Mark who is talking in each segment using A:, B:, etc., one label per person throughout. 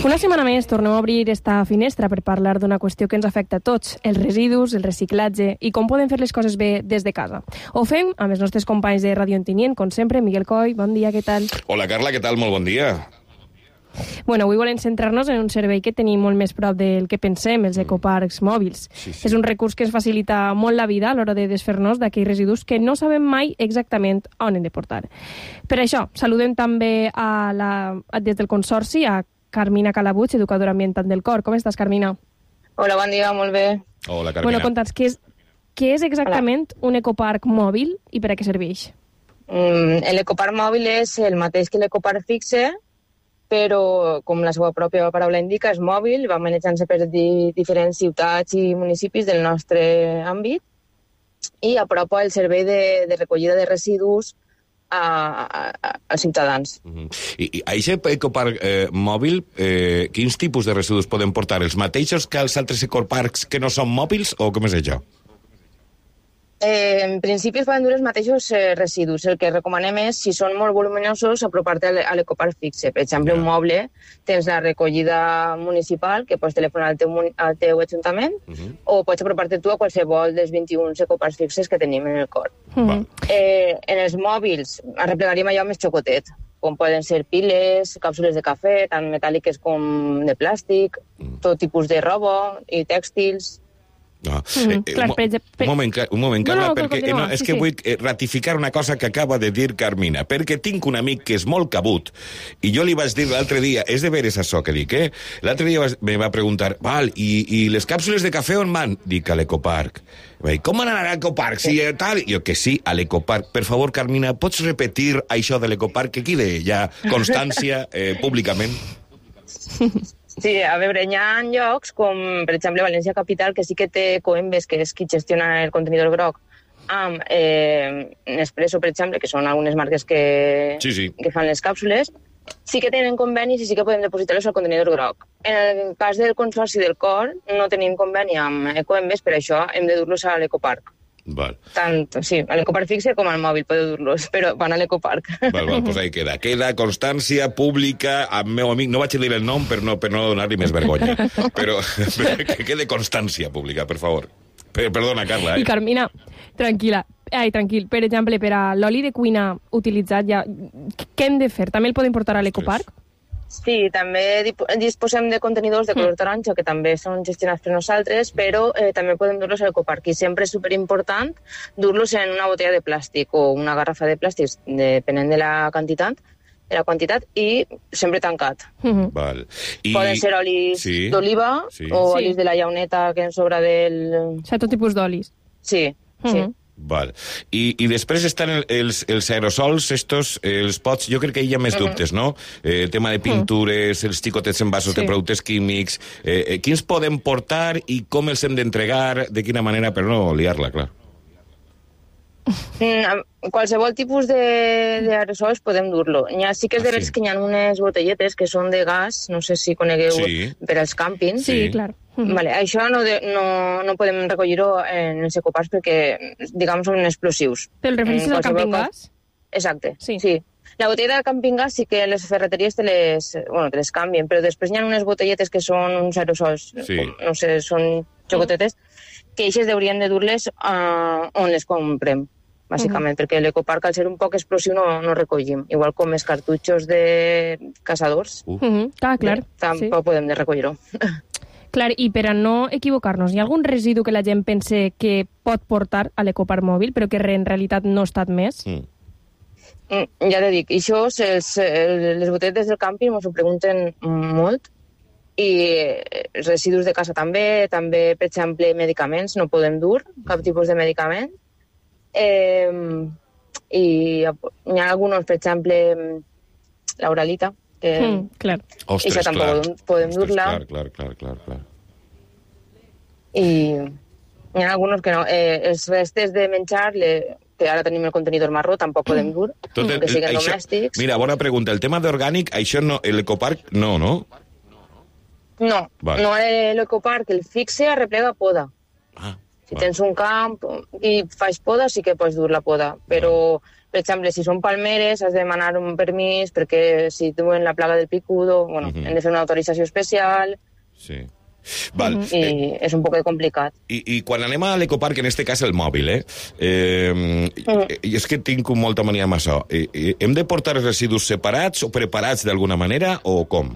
A: Una setmana més tornem a obrir esta finestra per parlar d'una qüestió que ens afecta a tots, els residus, el reciclatge i com podem fer les coses bé des de casa. Ho fem amb els nostres companys de Ràdio Ontinyent, com sempre. Miguel Coll, bon dia, què tal?
B: Hola, Carla, què tal? Molt bon dia.
A: Bueno, avui volem centrar-nos en un servei que tenim molt més prop del que pensem, els ecoparcs mòbils. Sí. És un recurs que ens facilita molt la vida a l'hora de desfer-nos d'aquells residus que no sabem mai exactament on hem de portar. Per això, saludem també des del Consorci a Carmina Calabuig, educadora ambiental del COR. Com estàs, Carmina?
C: Hola, bon dia, molt bé.
B: Hola, Carmina.
A: Bueno, conta'ns, què és exactament un ecoparc mòbil i per a què serveix?
C: L'ecoparc mòbil és el mateix que l'ecoparc fixe, però, com la seva pròpia paraula indica, és mòbil, va manejant-se per diferents ciutats i municipis del nostre àmbit i apropa el servei de recollida de residus als ciutadans.
B: I aquest ecoparc mòbil, quins tipus de residus poden portar? Els mateixos que els altres ecoparcs que no són mòbils o com és això?
C: En principi es poden dur els mateixos residus. El que recomanem és, si són molt voluminosos, apropar-te a l'ecoparc fixe. Per exemple, un moble, tens la recollida municipal, que pots telefonar al teu ajuntament, o pots apropar-te tu a qualsevol dels 21 ecoparcs fixes que tenim en el COR. En els mòbils arreplegaríem allò més xocotet, com poden ser piles, càpsules de cafè, tant metàl·liques com de plàstic, tot tipus de roba i tèxtils.
B: Un moment, Carla, és que vull ratificar una cosa que acaba de dir Carmina, perquè tinc un amic que és molt cabut, i jo li vaig dir l'altre dia, és de veres això que dic, l'altre dia me va preguntar, i les càpsules de cafè on van? Dic, a l'ecoparc. Com anar a l'ecoparc? Si tal? Jo que sí, a l'ecoparc. Per favor, Carmina, pots repetir això de l'ecoparc, que quede ja constància públicament?
C: Sí, a veure, hi ha llocs com, per exemple, València Capital, que sí que té Coembes, que és qui gestiona el contenidor groc, amb Nespresso, per exemple, que són algunes marques que fan les càpsules, sí que tenen convenis i sí que podem depositar-los al contenidor groc. En el cas del Consorci del COR, no tenim conveni amb Coembes, per això hem de dur-los a l'ecoparc.
B: Val.
C: Tant, sí, a l'ecoparc fixe com al mòbil podeu dur-los, però van a l'ecoparc.
B: Val, doncs ahí queda. Queda constància pública amb meu amic, no vaig a dir el nom per no donar-li més vergonya, però que quede constància pública, per favor. Perdona, Carla.
A: I Carmina, tranquil, per exemple, per a l'oli de cuina utilitzat, què hem de fer? També el podem portar a l'ecoparc?
C: Sí, també disposem de contenidors de color taronja que també són gestionats per nosaltres, però també podem dur-los a l'ecoparc. I sempre és superimportant dur-los en una botella de plàstic o una garrafa de plàstic, depenent de la quantitat, i sempre tancat.
B: Val.
C: Poden ser olis d'oliva o olis de la llauneta que ens sobra del...
A: O sigui, tot tipus d'olis.
C: Sí.
B: Val. I després estan els aerosols, els pots, jo crec que hi ha més dubtes, no? El tema de pintures, els xicotets envasos de productes químics, quins podem portar i com els hem d'entregar, de quina manera, per no liar-la, clar.
C: Qualsevol tipus d'aerosols podem dur-lo. Sí que és de veres que hi ha unes botelletes que són de gas, no sé si conegueu, per als càmpings.
A: Sí, clar.
C: Vale, això no podem recollir-ho en els ecoparcs perquè, diguem, són explosius.
A: Te'l refereixes al càmping gas?
C: Exacte, sí. La botella de càmping gas sí que les ferreteries te les canvien, però després hi ha unes botelletes que són uns aerosols, no sé, són xocotetes, que eixes haurien de dur-les on les comprem, bàsicament, perquè l'ecoparc, al ser un poc explosiu, no recollim. Igual com els cartutxos de caçadors, tampoc podem de recollir-ho.
A: Clar, i per a no equivocar-nos, hi ha algun residu que la gent pense que pot portar a l'ecoparc mòbil, però que en realitat no ha estat més?
C: Ja te dic, això, les botelletes del càmping ens ho pregunten molt, i els residus de casa també, per exemple, medicaments, no podem dur cap tipus de medicament. I hi ha alguns, per exemple, l'Auralita, que això tampoc podem dur-la.
B: Clar.
C: I hi ha alguns que no. Els restes de menjar, que ara tenim el contenidor marró, tampoc podem dur, que siguin domèstics.
B: Mira, bona pregunta. El tema d'orgànic, això no, l'ecoparc no?
C: No, l'ecoparc, el fixe arreplega poda. Si tens un camp i fas poda, sí que pots dur la poda, però, per exemple, si són palmeres, has de demanar un permís perquè si tenen la plaga del picudo, bueno, hem de fer una autorització especial...
B: Sí. Val.
C: I és un poc complicat.
B: I quan anem a l'ecoparc, en este cas el mòbil, i és que tinc molta mania amb això, hem de portar els residus separats o preparats d'alguna manera, o com?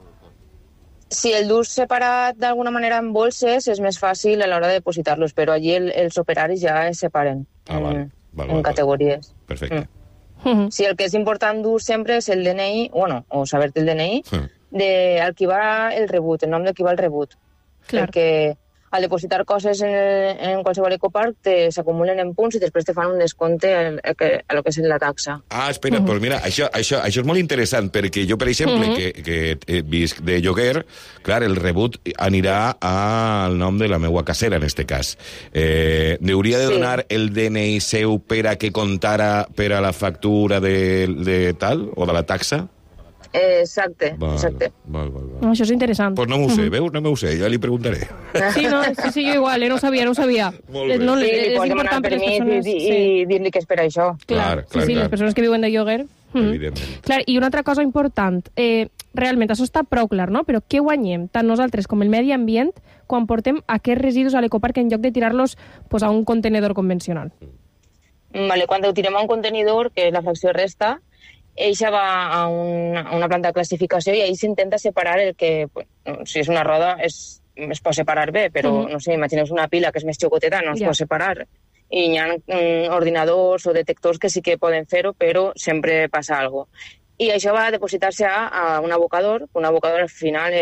C: Si el dus separat d'alguna manera en bolses és més fàcil a l'hora de depositar-los, però allí els operaris ja es separen en categories.
B: Perfecte.
C: Si el que és important dur sempre és el DNI, o saber-te el DNI, del qui va el rebut, el nom del qui va el rebut. Clar. Perquè al depositar coses en qualsevol ecoparc s'acumulen en punts i després te fan un descompte a lo que és la taxa.
B: Espera, doncs mira, això és molt interessant, perquè jo, per exemple, que visc de lloguer, clar, el rebut anirà al nom de la meva casera, en este cas. N'hauria de donar el DNI seu per a que comptara per a la factura de tal, o de la taxa?
C: Exacte.
B: Val.
A: Això és interessant.
B: Pues no m'ho sé, veus? No m'ho sé, ja li preguntaré.
A: Sí, jo igual, no ho sabia.
C: Molt bé. Li pots demanar permís i dir-li que és per això.
A: Clar. Les persones que viuen de lloguer...
B: Evidentment.
A: Clar, i una altra cosa important, realment això està prou clar, no? Però què guanyem, tant nosaltres com el medi ambient, quan portem aquests residus a l'ecoparc en lloc de tirar-los a un contenedor convencional?
C: Quan ho tirem a un contenidor, que és la fracció resta, eixa va a una planta de classificació i ahí s'intenta separar el que, si és una roda, es pot separar bé, però, no sé, imagineu una pila que és més xocoteta, no es pot separar. I hi ha ordinadors o detectors que sí que poden fer-ho, però sempre passa alguna cosa. I això va a depositar-se a un abocador. Un abocador al final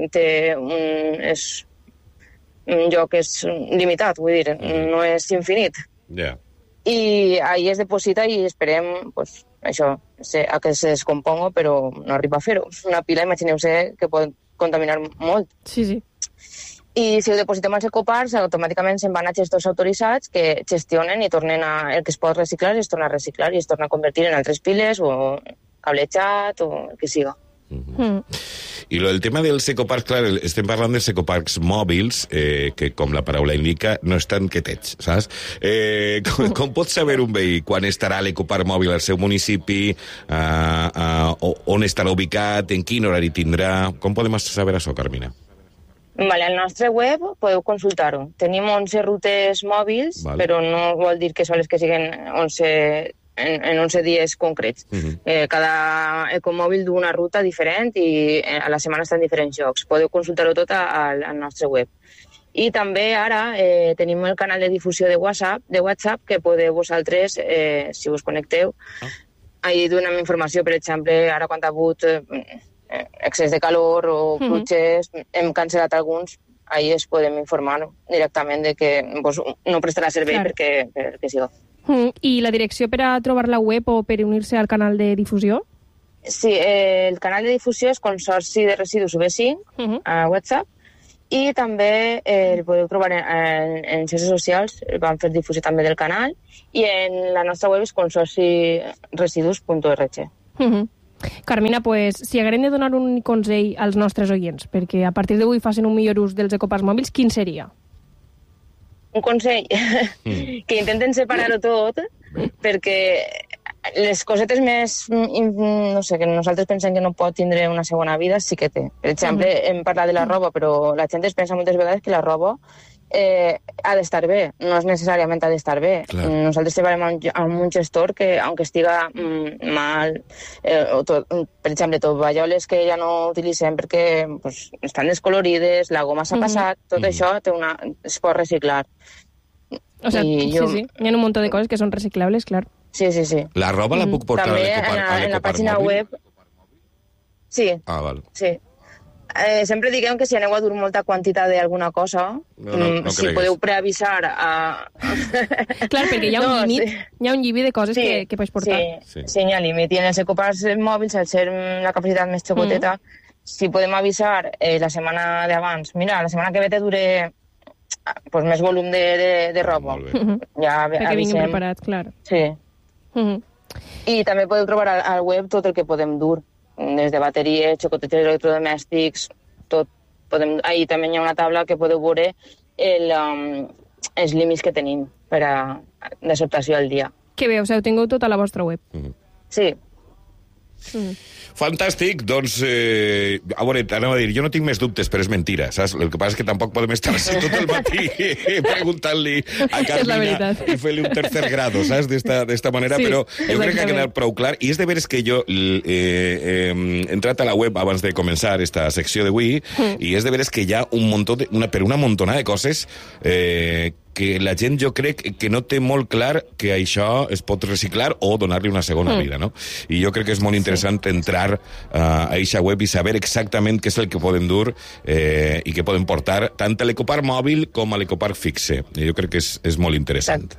C: és un lloc que és limitat, vull dir, no és infinit. I ahí es deposita i esperem, pues, això, a que se descomponga, però no arriba a fer-ho. Una pila, imagineu-se, que pot contaminar molt.
A: Sí.
C: I si ho depositem als ecoparcs, automàticament se'n van a gestors autoritzats que gestionen i tornen el que es pot reciclar es torna a reciclar i es torna a convertir en altres piles o cablejat o el que siga.
B: I el tema dels ecoparcs, clar, estem parlant dels ecoparcs mòbils, que, com la paraula indica, no estan quietets, saps? Com pot saber un veí quan estarà l'ecoparc mòbil al seu municipi, on estarà ubicat, en quin horari tindrà? Com podem saber això, Carmina?
C: Al nostre web podeu consultar-ho. Tenim 11 rutes mòbils, però no vol dir que són les que siguen 11 en 11 dies concrets. Cada ecomòbil du una ruta diferent i a la setmana està en diferents llocs. Podeu consultar-ho tot al nostre web. I també ara tenim el canal de difusió de WhatsApp que podeu vosaltres, si us connecteu, ahí donem informació, per exemple, ara quan ha hagut excés de calor o pluges, hem cancel·lat alguns, ahí es podem informar directament de que no prestarà servei perquè siga.
A: I la direcció per a trobar la web o per unir-se al canal de difusió?
C: Sí, el canal de difusió és Consorci de Residus UB5 a WhatsApp i també el podeu trobar en xarxes socials, vam fer difusió també del canal, i en la nostra web és consorciresidus.org.
A: Carmina, pues, si haguem de donar un consell als nostres oients, perquè a partir d'avui facin un millor ús dels ecoparcs mòbils, quin seria?
C: Un consell? Que intenten separar-ho tot, perquè les cosetes més, no sé, que nosaltres pensem que no pot tindre una segona vida, sí que té. Per exemple, hem parlat de la roba, però la gent es pensa moltes vegades que la roba ha d'estar bé, no és necessàriament ha d'estar bé. Nosaltres treballem amb un gestor que, aunque estiga mal, per exemple, tovalloles que ja no utilitzem perquè estan descolorides, la goma s'ha passat, tot això es pot reciclar.
A: O sigui, sí, hi ha un munt de coses que són reciclables, clar.
C: Sí.
B: La roba la puc portar
C: també a l'ecoparc en la pàgina web. Sí.
B: Val.
C: Sí. Sempre diguem que si aneu a dur molta quantitat d'alguna cosa,
B: no
C: si podeu preavisar
A: Clar, perquè hi ha un límit, hi ha un llibi de coses que pots portar.
C: Sí, hi ha límit. I en els ecoparcs mòbils, al ser la capacitat més xocoteta, si podem avisar la setmana d'abans, mira, la setmana que ve te dure més volum de roba.
A: Perquè vinguin preparats, clar.
C: Sí. I també podeu trobar al web tot el que podem dur, des de bateries, xocotetes electrodomèstics, tot. Ahí també hi ha una taula que podeu veure els límits que tenim per a d'acceptació al dia.
A: Que bé, us heu tingut tota la vostra web.
C: Sí.
B: Fantàstic, doncs, a veure, anava a dir, jo no tinc més dubtes, però és mentira, saps? El que passa és que tampoc podem estar tot el matí preguntant-li a Carmina i fer-li un tercer grado, saps? D'esta manera, sí, però jo crec que ha quedat prou clar, i és de veres que jo he entrat a la web abans de començar esta secció d'avui, i és de veres que hi ha un muntó una montonada de coses que la gent jo crec que no té molt clar que això es pot reciclar o donar-li una segona vida, no? I jo crec que és molt interessant entrar a eixa web i saber exactament què és el que poden dur i que poden portar tant a l'ecoparc mòbil com a l'ecoparc fixe. Jo crec que és molt interessant.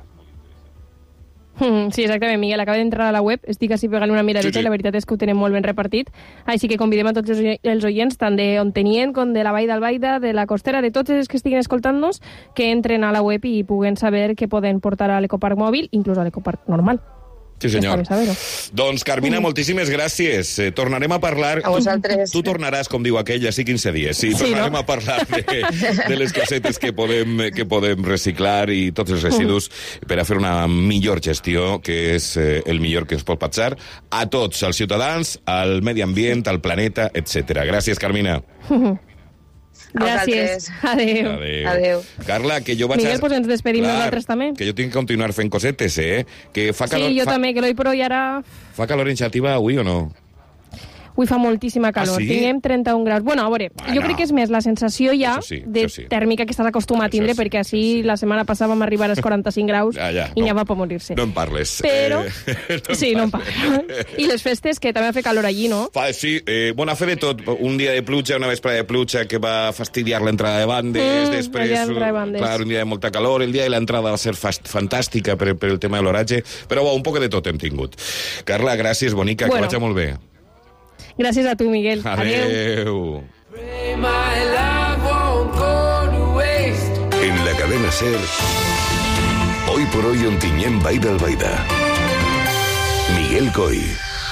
A: Sí, exactament, Miguel, acaba d'entrar a la web, estic així pegant una miradeta i la veritat és que ho tenen molt ben repartit, així que convidem a tots els oients, tant d'on tenien com de la Vall d'Albaida, de la Costera, de tots els que estiguin escoltant-nos, que entren a la web i puguen saber què poden portar a l'ecoparc mòbil, inclús a l'ecoparc normal.
B: Sí, senyor. Doncs, Carmina, moltíssimes gràcies. Tornarem a parlar...
C: A vosaltres.
B: Tu tornaràs, com diu aquell, així 15 dies. Sí, tornarem a parlar de les cosetes que podem reciclar i tots els residus per a fer una millor gestió, que és el millor que ens pot passar a tots, als ciutadans, al medi ambient, al planeta, etc. Gràcies, Carmina.
A: Gràcies. Adéu.
C: Adéu.
B: Carla, que jo vaig...
A: Miguel, pues ens despedim nosaltres també.
B: Que jo tinc que continuar fent cosetes, Que fa calor...
A: Sí, jo també, que l'hoy per hoy ara...
B: Fa calor en Xàtiva avui o no?
A: Avui fa moltíssima calor.
B: Ah, sí?
A: Tinguem 31 graus. Bueno, a veure, jo crec que és més la sensació ja de tèrmica que estàs acostumat a tindre, perquè així la setmana passada vam arribar als 45 graus i n'hi va per morir-se.
B: No en parles.
A: Però... Sí, no en parles. I les festes, que també va fer calor allí, no?
B: Sí, bueno, a fer de tot. Un dia de pluja, una vesprada de pluja que va fastidiar l'entrada de bandes, després, clar, un dia de molta calor, el dia de l'entrada va ser fantàstica per el tema de l'oratge, però un poc de tot hem tingut. Carla, gràcies, bonica, que vagi molt bé.
A: Gràcies a tu, Miguel.
B: Adéu. En la cadena SER, hoy por hoy Ontinyent Vall d'Albaida. Miguel Coy.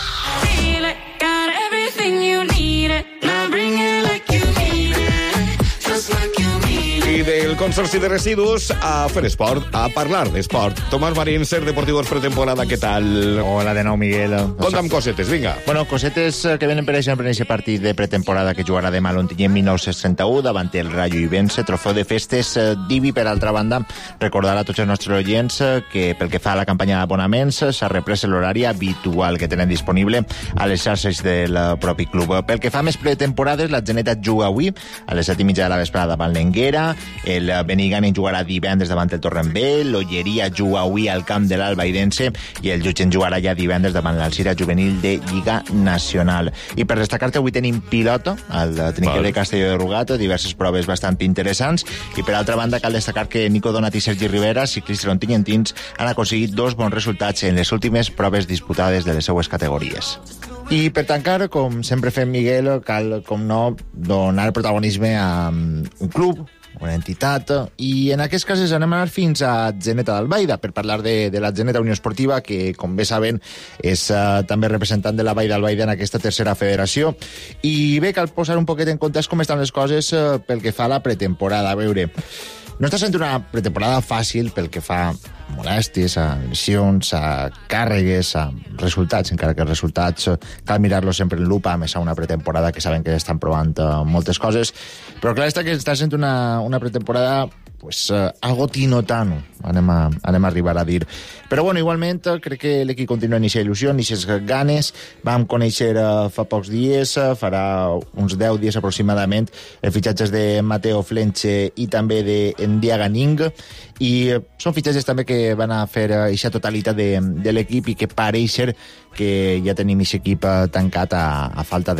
B: I del Consorci de Residus a fer esport, a parlar d'esport. Tomàs Marín, Ser Deportivos pretemporada, què tal?
D: Hola de nou, Miguel.
B: Conta'm cosetes, vinga.
D: Bueno, cosetes que venen, per exemple, en aquest partit de pretemporada que jugarà demà l'Ontinyent 1931 davant el Rayo Ibense, trofeu de festes d'Ibi. Per altra banda, recordar a tots els nostres oients que pel que fa a la campanya d'abonaments s'ha reprès l'horari habitual que tenen disponible a les xarxes del propi club. Pel que fa a més pretemporades, la Geneta juga avui a les 7:30 de la vesprada davant l'Enguera, el Benigànim jugarà divendres davant el Torrent, l'Olleria juga avui al camp de l'Albaidense i el Jutgen jugarà ja divendres davant l'Alcira Juvenil de Lliga Nacional. I per destacar-te, avui tenim piloto al Trinquet de Castelló de Rugat, diverses proves bastant interessants, i per altra banda cal destacar que Nico Donat i Sergi Rivera, ciclistes ontinyentins, han aconseguit 2 bons resultats en les últimes proves disputades de les seues categories. I per tancar, com sempre fem, Miguel, cal, com no, donar protagonisme a un club, una entitat, i en aquests casos anem a anar fins a Geneta d'Albaida per parlar de la Geneta Unió Esportiva, que, com bé saben, és també representant de la Vall d'Albaida en aquesta tercera federació. I bé, cal posar un poquet en compte com estan les coses pel que fa a la pretemporada. A veure, no està sent una pretemporada fàcil pel que fa molèsties, a lesions, a càrregues, a resultats, encara que els resultats cal mirar-los sempre en lupa, a més a una pretemporada que saben que estan provant moltes coses, però clar està que està sent una pretemporada pues, algo tinotano, anem a arribar a dir. Però bueno, igualment crec que l'equip continua en aquesta il·lusió, en aquestes ganes. Vam conèixer fa pocs dies, farà uns 10 dies aproximadament, els fitxatges de Mateo Flenche i també d'Endiaga Ning, i són fitxatges també que van a fer aquesta totalitat de l'equip i que pareix ser que ja tenim aquest equip tancat a falta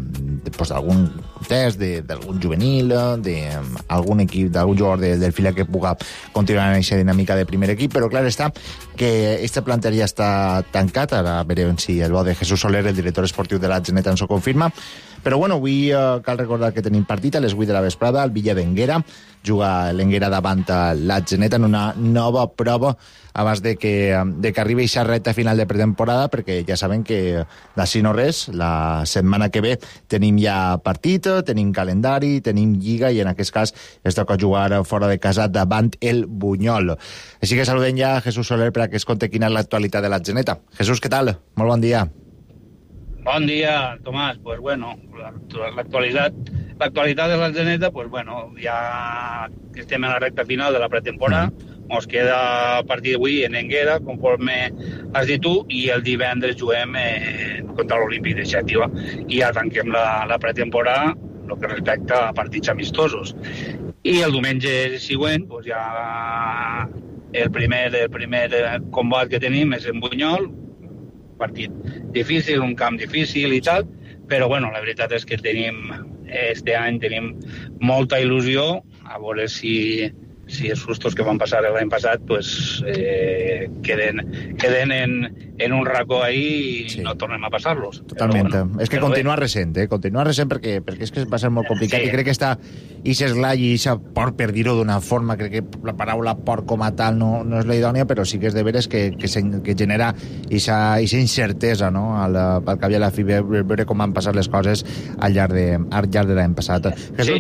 D: d'algun test, d'algun juvenil, d'algun equip, d'algun jugador del fila que puga continuar en aquesta dinàmica de primer equip, però clar està que aquesta plantilla ja està tancat. Ara veurem si el bo de Jesús Soler, el director esportiu de la Geneta, ens ho confirma, Però bueno, avui cal recordar que tenim partit a les 8 de la vesprada al Villa d'Enguera. Juga l'Enguera davant l'Atzeneta en una nova prova abans de que arribi aquesta recta final de pretemporada, perquè ja saben que d'ací no res, la setmana que ve tenim ja partit, tenim calendari, tenim lliga i en aquest cas es toca jugar fora de casa davant el Bunyol. Així que saludem ja a Jesús Soler perquè es conti quina és l'actualitat de l'Atzeneta. Jesús, què tal? Molt bon dia.
E: Bon dia, Tomàs. Pues bueno, l'actualitat de l'Atzeneta, pues bueno, ja estem en la recta final de la pretemporada. Ens queda a partir d'avui en Enguera, conforme has dit tu, i el divendres juguem contra l'Olímpic de Xàtiva. I ja tanquem la pretemporada, el que respecta a partits amistosos. I el diumenge següent, pues ja el primer combat que tenim és en Bunyol, partit difícil, un camp difícil i tal, però bueno, la veritat és que este any tenim molta il·lusió, a veure si els sustos que van passar l'any passat pues, queden en un racó ahí i no tornem a passar-los.
D: Totalment. Bueno, és que continua recent, continua recent perquè és que va ser molt complicat i crec que està ixe esglai i ixa por, per dir-ho d'una forma, crec que la paraula por com a tal no és la idònia, però sí que és de veres que genera ixa incertesa, no? Al cap i a la fi, veure com van passar les coses al llarg de l'any passat.
E: Sí.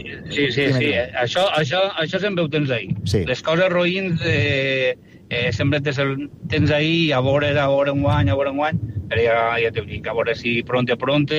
E: Això sempre ho tens ahir.
D: Sí.
E: Les coses roïns sempre tens ahir a veure un guany, però ja t'ho dic, a veure si pronte,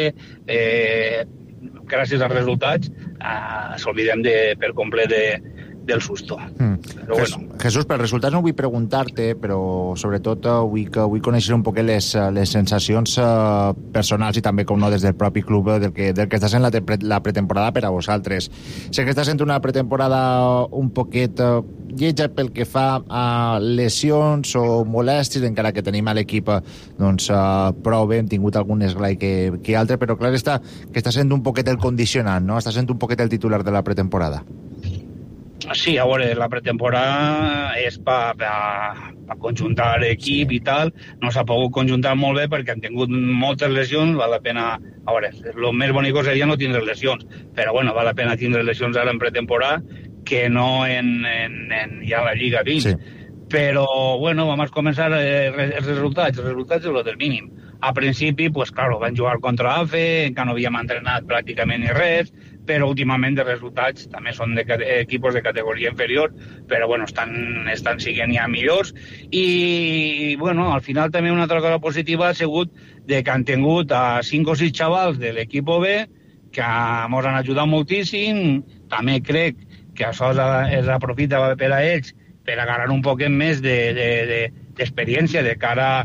E: gràcies als resultats, s'oblidem per complet del susto. Però bueno.
D: Jesús, per resultats no vull preguntar-te, però sobretot vull conèixer un poc les sensacions personals i també, com no, des del propi club del que està sent la pretemporada per a vosaltres. Sé que està sent una pretemporada un poquet lletja pel que fa a lesions o molèsties, encara que tenim a l'equip doncs, prou bé, hem tingut algun esglai que altre, però clar està que està sent un poquet el condicionant, no? Està sent un poquet el titular de la pretemporada.
E: Sí, a veure, la pretemporada és per conjuntar l'equip i tal. No s'ha pogut conjuntar molt bé perquè han tingut moltes lesions, val la pena... A veure, el més bonic seria no tindre lesions, però bueno, val la pena tindre lesions ara en pretemporada que no ja la Lliga 20. Sí. Però, bueno, vam començar els resultats. Els resultats és el del mínim. A principi, pues claro, van jugar contra AFE, encara no havíem entrenat pràcticament ni res, però últimament els resultats també són d'equipos de categoria inferior, però bueno, estan siguent ja millors. I, bueno, al final també una altra cosa positiva ha sigut de que han tingut a 5 o 6 xavals de l'equip B que ens han ajudat moltíssim. També crec que això es aprofita per a ells per agarrar un poquet més d'experiència de cara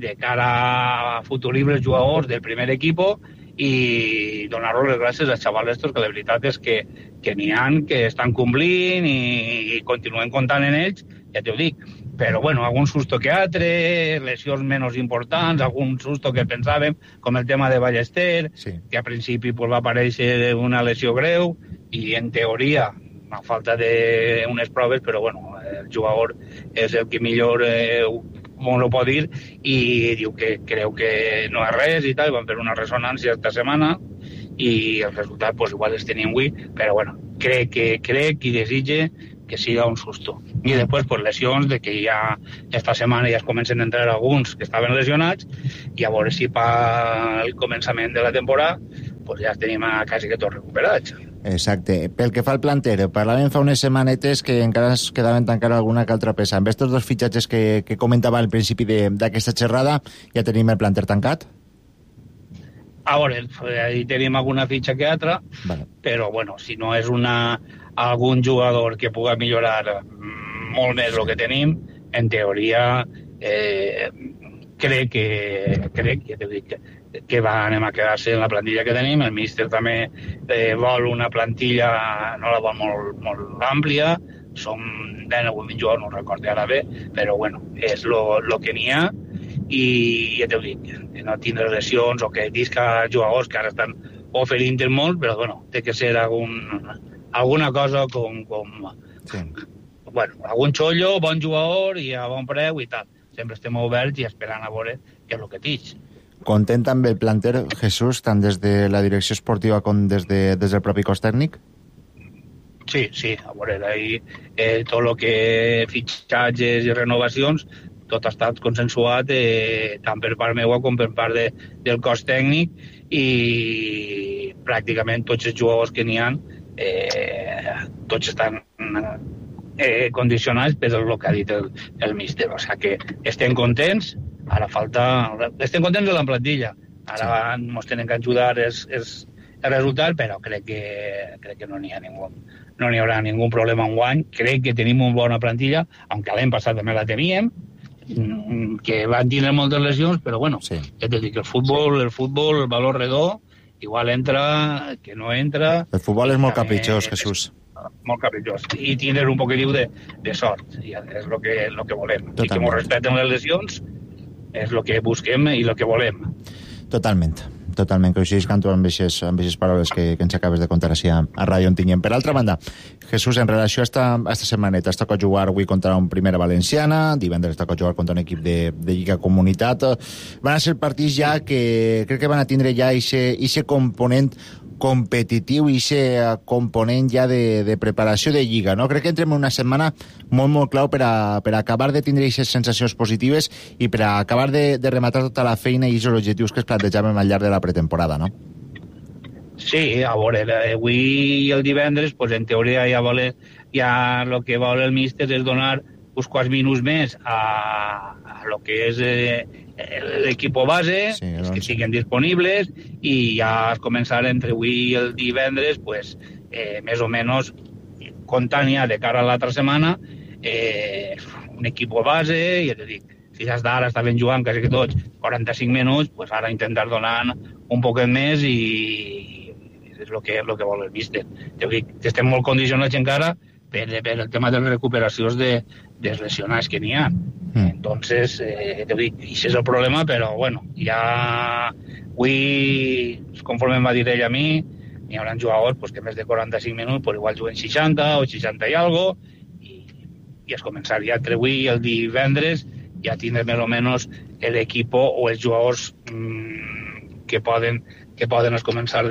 E: a futuribles jugadors del primer equip i donar-los les gràcies als xavals estos, que la veritat és que n'hi ha que estan complint i continuen comptant en ells, ja t'ho dic. Però, bueno, algun susto que altre, lesions menys importants, algun susto que pensàvem, com el tema de Ballester, sí, que a principi pues, va aparèixer una lesió greu i, en teoria, a falta d'unes proves, però, bueno, el jugador és el que millor ho pot dir i diu que creu que no és res i tal, van fer una ressonància esta setmana i el resultat pues, igual els tenim avui, però bueno, crec i desitge que siga un susto. I després pues, lesions de que ja esta setmana ja es comencen a entrar alguns que estaven lesionats i a veure si per el començament de la temporada pues, ja tenim quasi que tots recuperats.
D: Exacte. Pel que fa al planter, parlàvem fa unes setmanetes que encara es quedaven tancar alguna que altra peça. Amb aquests dos fitxatges que comentava al principi d'aquesta xerrada, ja tenim el planter tancat?
E: A veure, ahí tenim alguna fitxa que altra, vale, però bueno, si no és algun jugador que puga millorar molt més el que tenim, en teoria crec que anem a quedar-se en la plantilla que tenim. El míster també vol una plantilla, no la vol molt àmplia, som 10 o 20 jugadors, no ho recordo ara bé, però bueno, és el que n'hi ha i ja t'ho dic, no tindre lesions o que disca jugadors que ara estan oferint molt, però bueno, té que ser alguna cosa com sí, bueno, algun xollo, bon jugador i a bon preu i tal. Sempre estem oberts i esperant a veure què és el que tix.
D: Content amb el planter, Jesús, tant des de la direcció esportiva com des del propi cos tècnic?
E: Sí, a veure, ahí tot el que fitxatges i renovacions, tot ha estat consensuat tant per part meva com per part del cos tècnic, i pràcticament tots els jugadors que n'hi ha tots estan condicionats per el que ha dit el míster. O sigui que estem contents, ara falta... Estem contents de la plantilla. Ara ens tenen que ajudar el resultat, però crec que no n'hi ha no n'hi haurà ningú problema enguany. Crec que tenim una bona plantilla, aunque l'any passat també la teníem, que van tindre moltes lesions, però bueno, ja t'he dit que el futbol, el valor redó, igual entra, que no entra...
D: El futbol és molt capritxós, Jesús.
E: Molt capritxós. I tindre un poquet de sort, i és el que volem.
D: Totalment.
E: I que ens respecten les lesions és el que busquem i el que volem.
D: Totalment, coincidís canto amb aquestes paraules que ens acabes de contar així a Ràdio Ontinyent. Per altra banda, Jesús, en relació a esta setmaneta, has tocat jugar avui contra un Primera Valenciana, divendres has tocat jugar contra un equip de Lliga Comunitat. Van a ser partits ja que crec que van a tindre ja ixe component competitiu i aquest component ja de preparació de Lliga, no? Crec que entrem en una setmana molt clau per acabar de tindre aquestes sensacions positives i per acabar de rematar tota la feina i els objectius que es plantejàvem al llarg de la pretemporada, no?
E: Sí, a veure, avui i el divendres, pues, en teoria ja el que vol el míster és donar uns quants minuts més a lo que és l'equip base, que siguin disponibles, i ja començar entre avui i el divendres, pues, més o menys comptant ja de cara a l'altra setmana, un equip base, ja t'he dit, si ja d'ara estaven jugant quasi que tots 45 minuts, pues ara intentar donar un poquet més i és el que vol el míster. Ja dic, estem molt condicionats encara per el tema de les recuperacions dels lesionats que n'hi ha. Entonces, dic, això és el problema, però bueno, ja avui, conforme em va dir ell a mi, n'hi haurà jugadors pues, que més de 45 minuts pues, igual juguen 60 o 60 i algo, i es començaria entre avui i el divendres ja tindre més o menys l'equip o els jugadors que poden es començar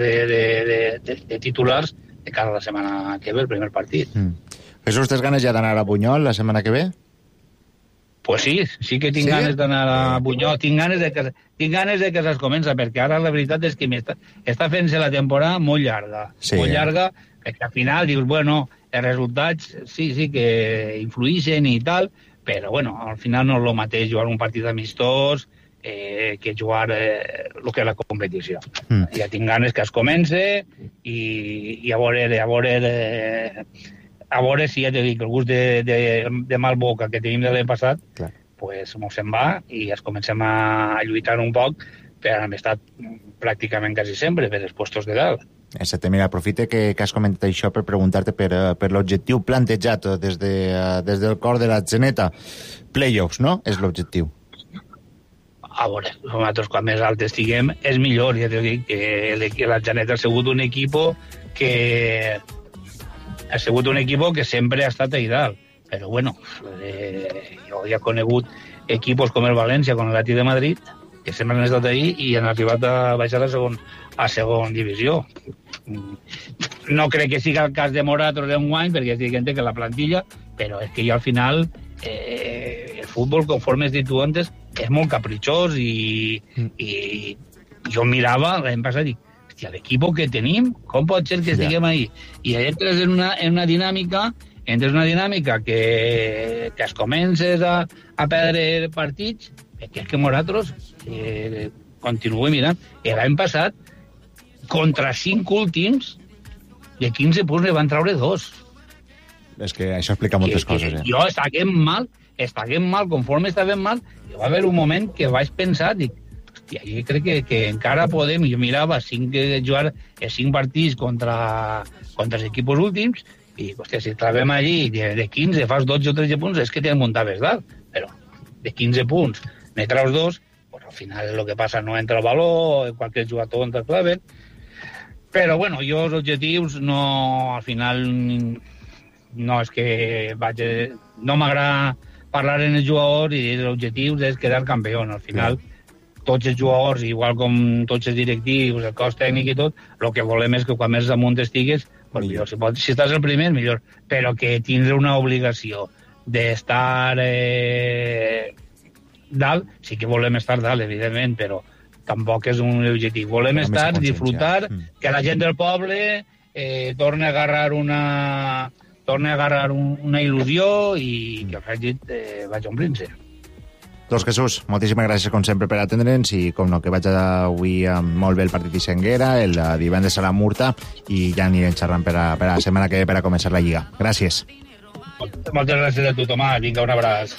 E: de titulars de cara a la setmana que ve, el primer partit.
D: Jesús, tens ganes ja d'anar a Bunyol la setmana que ve?
E: Pues sí que tinc ganes d'anar a Bunyol. Tinc ganes de que es comença, perquè ara la veritat és que està fent-se la temporada molt llarga. Molt llarga, perquè al final dius, bueno, els resultats sí que influïxen i tal, però bueno, al final no és el mateix jugar un partit amistós que jugar el que és la competició. Ja tinc ganes que es comence i a veure si ja t'he dit que el gust de mal boca que tenim de l'any passat pues mos se'n va i es comencem a lluitar un poc per a estat pràcticament quasi sempre per els puestos de dalt.
D: Exacte, mira, aprofite que has comentat això per preguntar-te per l'objectiu plantejat des del cor de la Geneta. Playoffs, no? És l'objectiu.
E: A veure, nosaltres quan més altes estiguem és millor, ja t'he dit que la Geneta ha sigut un equip que sempre ha estat allà dalt, però bueno, jo ja he conegut equipos com el València, com l'Atlètic de Madrid, que sempre han estat allà i han arribat a baixar a segon divisió. No crec que sigui el cas de Moratos d'enguany, perquè és evident que la plantilla, però és que jo al final el futbol, conforme has dit tu antes, és molt capritxós i jo mirava l'any passat i dic, hòstia, l'equip que tenim, com pot ser que estiguem ahí? I entres en una dinàmica que es comences a perdre partits, perquè és que nosaltres continuem mirant. L'any passat, contra 5 últims, de 15 punts ne van traure 2.
D: És que això explica moltes coses.
E: Jo estàvem mal, conforme estàvem mal, va haver un moment que vaig pensar, dic, hòstia, jo crec que encara podem, jo mirava jugar 5 partits contra els equips últims, i dic, hòstia, si trobem allí de 15, fas 12 o 13 punts, és que te'n muntaves dalt, però de 15 punts ne traus 2, pues al final el que passa no entra el valor, qualsevol jugador entra claven, però bueno, jo els objectius no, al final no és que no m'agrada parlar en els jugadors i els objectius és quedar campió. Al final tots els jugadors, igual com tots els directius, el cos tècnic i tot, el que volem és que quan més amunt estigues, pues millor. Si estàs el primer, millor. Però que tindre una obligació d'estar dalt, sí que volem estar dalt, evidentment, però tampoc és un objectiu. Volem estar, disfrutar, que la gent del poble torni a agarrar una il·lusió i que el Règit vagi omplint-se.
D: Doncs Jesús, moltíssimes gràcies com sempre per atendre'ns i com no, que vaig avui molt bé el partit d'Issenguera, el divendres a la Murta i ja anirem xerrant per a la setmana que ve per a començar la Lliga. Gràcies.
E: Moltes gràcies a tu, Tomàs. Vinga, un abraç.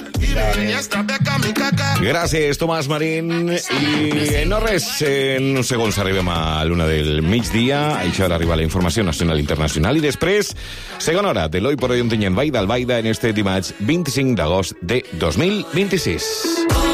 B: Gràcies, Tomàs Marín. I no res, en uns segons arribem a l'una del migdia. Això ara arriba la informació nacional i internacional. I després, segona hora de l'Hoy por Hoy Ontinyent Baida al Baida en este dimarts 25 d'agost de 2026.